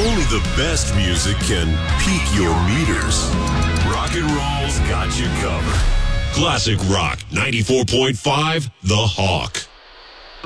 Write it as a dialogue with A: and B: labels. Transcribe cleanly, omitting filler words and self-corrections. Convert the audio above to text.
A: Only the best music can pique your meters. Rock and roll's got you covered. Classic Rock 94.5, The Hawk.